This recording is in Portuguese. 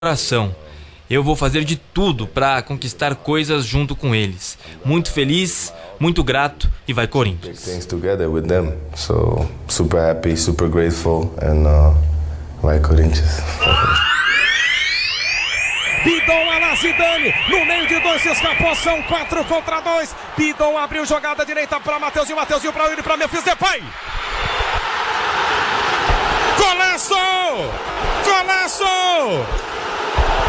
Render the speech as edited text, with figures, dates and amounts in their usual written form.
coração. Eu vou fazer de tudo para conquistar coisas junto com eles. Muito feliz, muito grato e vai Corinthians. Things together with them. So super happy, super grateful and vai Corinthians. Bidon a Zidane, no meio de dois, se escapou, são 4 contra 2. Bidon abriu jogada direita para Mateuzinho, Mateuzinho para Yuri, para Memphis Depay. Golaço! Golaço!